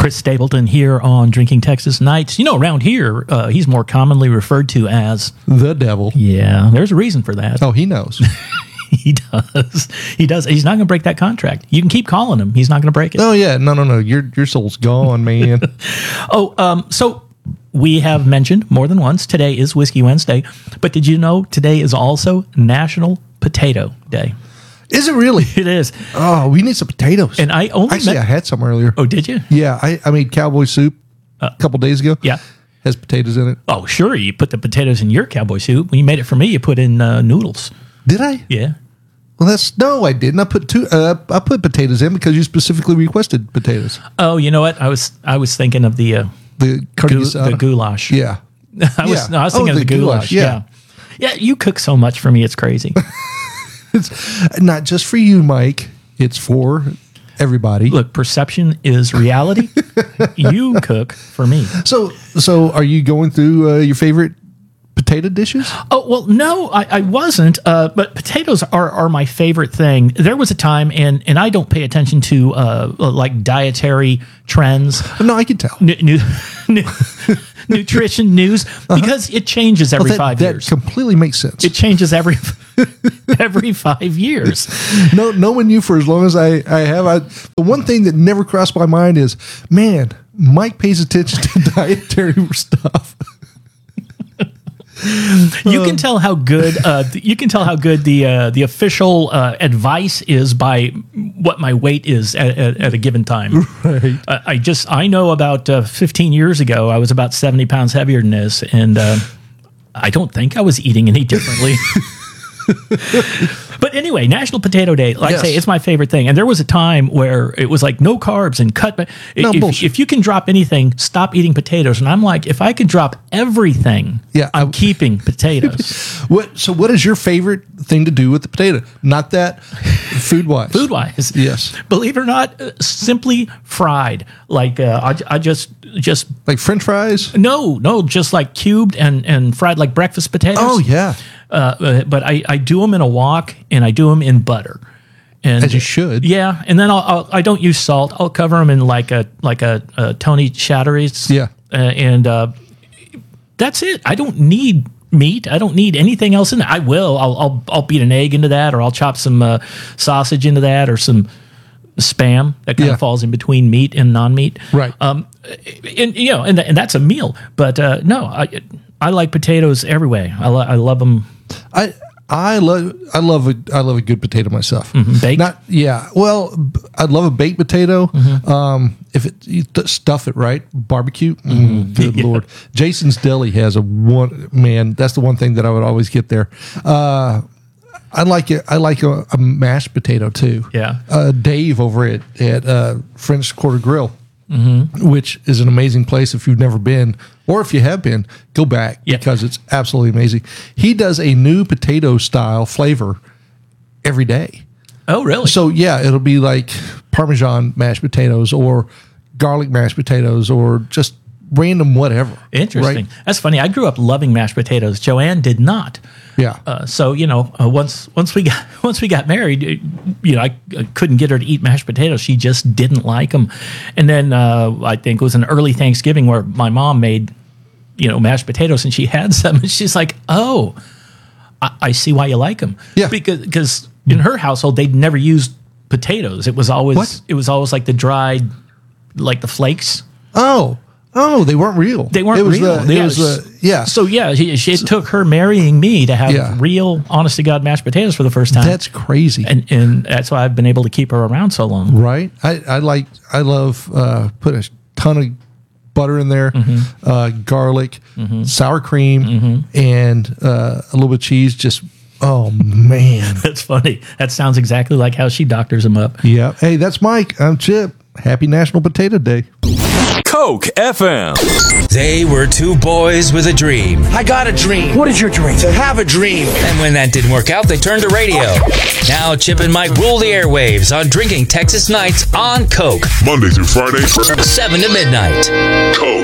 Chris Stapleton here on Drinking Texas Nights. You know, around here, he's more commonly referred to as the devil. Yeah, there's a reason for that. Oh, he knows. He does. He does. He's not going to break that contract. You can keep calling him. He's not going to break it. Oh, yeah. No. Your soul's gone, man. So we have mentioned more than once, today is Whiskey Wednesday. But did you know today is also National Potato Day? Is it really? It is. Oh, we need some potatoes. And I only I had some earlier. Oh, did you? Yeah, I made cowboy soup a couple days ago. Yeah. Has potatoes in it. Oh, sure. You put the potatoes in your cowboy soup. When you made it for me, you put in noodles. Did I? Yeah. Well, no, I didn't. I put potatoes in because you specifically requested potatoes. Oh, you know what? I was thinking of the goulash. Yeah. I was thinking of the goulash. Yeah. You cook so much for me. It's crazy. It's not just for you, Mike. It's for everybody. Look, perception is reality. You cook for me. So are you going through your favorite potato dishes? Oh, well, no, I wasn't. But potatoes are my favorite thing. There was a time, and I don't pay attention to like dietary trends. No, I can tell. Nutrition news, because it changes every 5 years. That completely makes sense. It changes every 5 years. Knowing you for as long as I have, the one thing that never crossed my mind is, man, Mike pays attention to dietary stuff. You can tell how good the official advice is by what my weight is at a given time. Right. I know about 15 years ago I was about 70 pounds heavier than this, and I don't think I was eating any differently. But anyway, National Potato Day, like I say, it's my favorite thing. And there was a time where it was like no carbs and cut. If you can drop anything, stop eating potatoes. And I'm like, if I could drop everything, I'm keeping potatoes. What is your favorite thing to do with the potato? Not that food-wise. Food-wise. Yes. Believe it or not, simply fried. Like I just like French fries? No, just like cubed and fried like breakfast potatoes. Oh, yeah. But I do them in a wok, and I do them in butter. And as you should. Yeah, and then I don't use salt. I'll cover them in like a Tony Chateaubriand. Yeah. And that's it. I don't need meat. I don't need anything else in it. I'll beat an egg into that, or I'll chop some sausage into that, or some Spam that kind of falls in between meat and non-meat. Right. And that's a meal. But no, I like potatoes every way. I love them. I love a good potato myself. Mm-hmm. Baked? Well, I'd love a baked potato. Mm-hmm. If you stuff it right, barbecue. Good Lord, Jason's Deli has that's the one thing that I would always get there. I like it. I like a mashed potato too. Yeah. Dave over at French Quarter Grill. Mm-hmm. Which is an amazing place if you've never been, or if you have been, go back because it's absolutely amazing. He does a new potato style flavor every day. Oh, really? So it'll be like Parmesan mashed potatoes or garlic mashed potatoes or just random whatever. Interesting. Right? That's funny. I grew up loving mashed potatoes. Joanne did not. Yeah. So once we got married, I couldn't get her to eat mashed potatoes. She just didn't like them. And then I think it was an early Thanksgiving where my mom made mashed potatoes, and she had some, and she's like, "Oh, I see why you like them." Yeah. Because in her household they'd never used potatoes. It was always like the dried, like the flakes. Oh, they weren't real. They weren't real. So it took her marrying me to have real, honest to God mashed potatoes for the first time. That's crazy, and that's why I've been able to keep her around so long. Right. I love put a ton of butter in there, garlic, sour cream, and a little bit of cheese. Just oh man, that's funny. That sounds exactly like how she doctors them up. Yeah. Hey, that's Mike. I'm Chip. Happy National Potato Day. Coke FM. They were two boys with a dream. I got a dream. What is your dream? To have a dream. And when that didn't work out, they turned to radio. Now Chip and Mike rule the airwaves on Drinking Texas Nights on Coke. Monday through Friday. 7 to midnight. Coke.